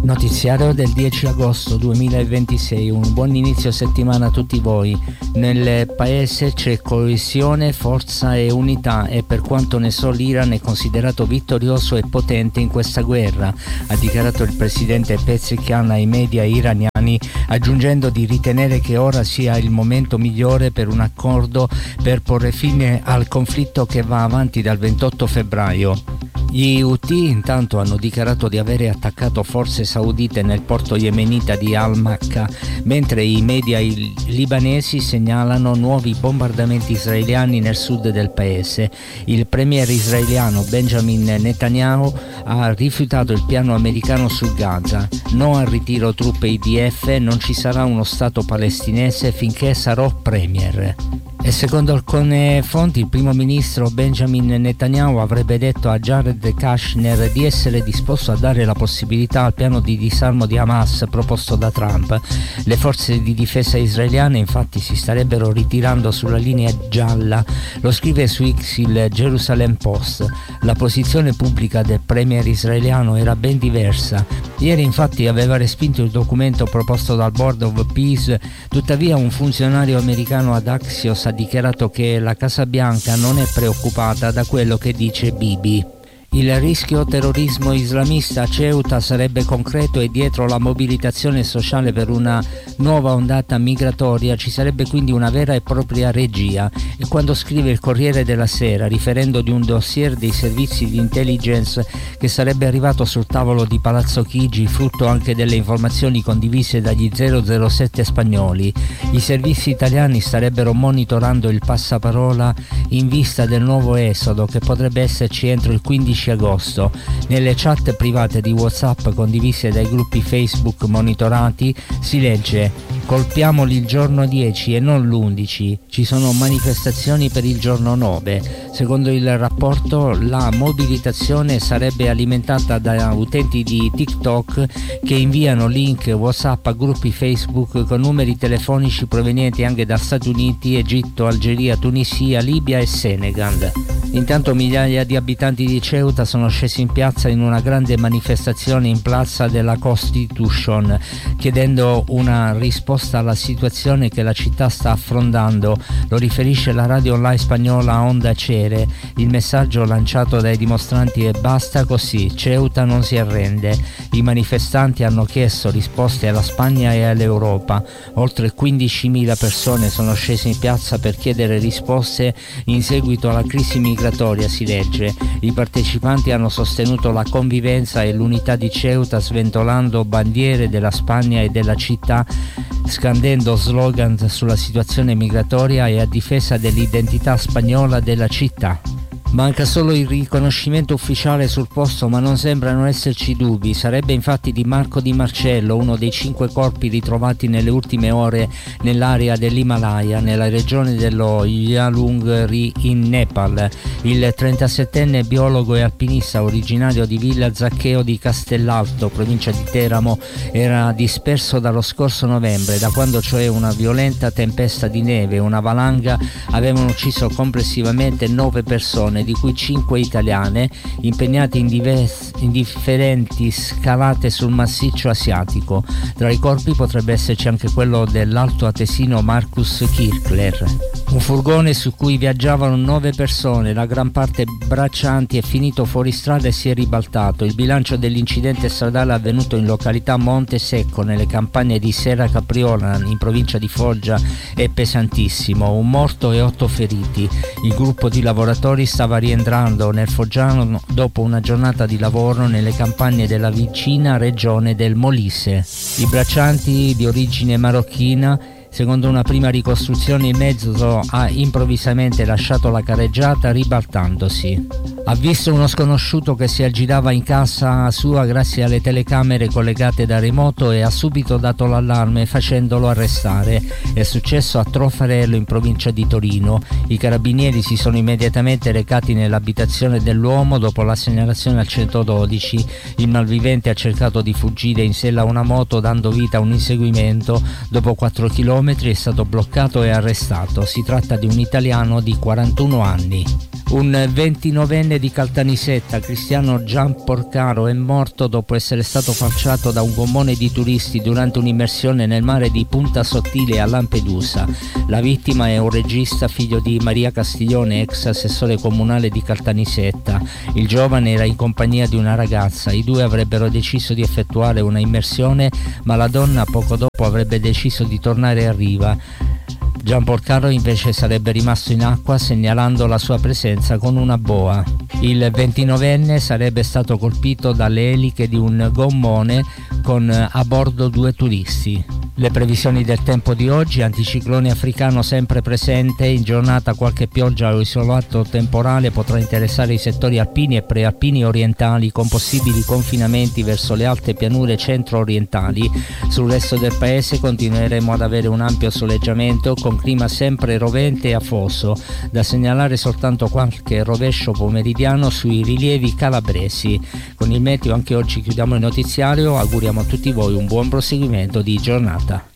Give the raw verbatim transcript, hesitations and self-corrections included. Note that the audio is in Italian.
Notiziario del dieci agosto duemilaventisei, un buon inizio settimana a tutti voi. Nel paese c'è coesione, forza e unità e per quanto ne so l'Iran è considerato vittorioso e potente in questa guerra, ha dichiarato il presidente Pezeshkian ai media iraniani, aggiungendo di ritenere che ora sia il momento migliore per un accordo per porre fine al conflitto che va avanti dal ventotto febbraio. Gli Houthi intanto hanno dichiarato di avere attaccato forze saudite nel porto yemenita di Al-Makka, mentre i media libanesi segnalano nuovi bombardamenti israeliani nel sud del paese. Il premier israeliano Benjamin Netanyahu ha rifiutato il piano americano su Gaza. No al ritiro truppe I D F, non ci sarà uno Stato palestinese finché sarò premier. E secondo alcune fonti il primo ministro Benjamin Netanyahu avrebbe detto a Jared Kushner di essere disposto a dare la possibilità al piano di disarmo di Hamas proposto da Trump. Le forze di difesa israeliane infatti si starebbero ritirando sulla linea gialla, lo scrive su X il Jerusalem Post. La posizione pubblica del premier israeliano era ben diversa. Ieri infatti aveva respinto il documento proposto dal Board of Peace, tuttavia un funzionario americano ad Axios ha dichiarato che la Casa Bianca non è preoccupata da quello che dice Bibi. Il rischio terrorismo islamista a Ceuta sarebbe concreto e dietro la mobilitazione sociale per una nuova ondata migratoria ci sarebbe quindi una vera e propria regia. E quando scrive il Corriere della Sera, riferendo di un dossier dei servizi di intelligence che sarebbe arrivato sul tavolo di Palazzo Chigi, frutto anche delle informazioni condivise dagli zero zero sette spagnoli, i servizi italiani starebbero monitorando il passaparola in vista del nuovo esodo che potrebbe esserci entro il quindici agosto. Nelle chat private di WhatsApp condivise dai gruppi Facebook monitorati si legge: colpiamoli il giorno dieci e non l'undici, ci sono manifestazioni per il giorno nove. Secondo il rapporto la mobilitazione sarebbe alimentata da utenti di TikTok che inviano link WhatsApp a gruppi Facebook con numeri telefonici provenienti anche da Stati Uniti, Egitto, Algeria, Tunisia, Libia e Senegal. Intanto migliaia di abitanti di Ceuta sono scesi in piazza in una grande manifestazione in Plaza della Constitution, chiedendo una risposta alla situazione che la città sta affrontando. Lo riferisce la radio online spagnola Onda Cere. Il messaggio lanciato dai dimostranti è: basta così, Ceuta non si arrende. I manifestanti hanno chiesto risposte alla Spagna e all'Europa. Oltre quindicimila persone sono scese in piazza per chiedere risposte in seguito alla crisi migratoria, si legge. I partecipanti hanno sostenuto la convivenza e l'unità di Ceuta sventolando bandiere della Spagna e della città, scandendo slogan sulla situazione migratoria e a difesa dell'identità spagnola della città. Manca solo il riconoscimento ufficiale sul posto, ma non sembrano esserci dubbi. Sarebbe infatti di Marco Di Marcello, uno dei cinque corpi ritrovati nelle ultime ore nell'area dell'Himalaya, nella regione dello Yalungri in Nepal. Il trentasettenne biologo e alpinista originario di Villa Zaccheo di Castellalto, provincia di Teramo, era disperso dallo scorso novembre, da quando cioè una violenta tempesta di neve e una valanga avevano ucciso complessivamente nove persone, di cui cinque italiane, impegnate in, divers- in differenti scalate sul massiccio asiatico. Tra i corpi potrebbe esserci anche quello dell'alto atesino Marcus Kirchler. Un furgone su cui viaggiavano nove persone, la gran parte braccianti, è finito fuori strada e si è ribaltato. Il bilancio dell'incidente stradale avvenuto in località Monte Secco, nelle campagne di Serra Capriola, in provincia di Foggia, è pesantissimo. Un morto e otto feriti. Il gruppo di lavoratori stava rientrando nel Foggiano dopo una giornata di lavoro nelle campagne della vicina regione del Molise. I braccianti, di origine marocchina, secondo una prima ricostruzione il mezzo ha improvvisamente lasciato la carreggiata ribaltandosi. Ha visto uno sconosciuto che si aggirava in casa sua grazie alle telecamere collegate da remoto e ha subito dato l'allarme facendolo arrestare. È successo a Trofarello in provincia di Torino. I carabinieri si sono immediatamente recati nell'abitazione dell'uomo dopo la segnalazione al centododici. Il malvivente ha cercato di fuggire in sella a una moto dando vita a un inseguimento. Dopo quattro chilometri chilometri è stato bloccato e arrestato. Si tratta di un italiano di quarantuno anni. Un ventinovenne di Caltanissetta, Cristiano Gianporcaro, è morto dopo essere stato falciato da un gommone di turisti durante un'immersione nel mare di Punta Sottile a Lampedusa. La vittima è un regista figlio di Maria Castiglione, ex assessore comunale di Caltanissetta. Il giovane era in compagnia di una ragazza. I due avrebbero deciso di effettuare una immersione, ma la donna poco dopo avrebbe deciso di tornare a riva. Gianporcaro invece sarebbe rimasto in acqua, segnalando la sua presenza con una boa. Il ventinovenne sarebbe stato colpito dalle eliche di un gommone con a bordo due turisti. Le previsioni del tempo di oggi: anticiclone africano sempre presente, in giornata qualche pioggia o isolato temporale potrà interessare i settori alpini e prealpini orientali, con possibili confinamenti verso le alte pianure centro-orientali. Sul resto del paese continueremo ad avere un ampio soleggiamento con clima sempre rovente e afoso, da segnalare soltanto qualche rovescio pomeridiano sui rilievi calabresi. Con il meteo anche oggi chiudiamo il notiziario, auguriamo a tutti voi un buon proseguimento di giornata.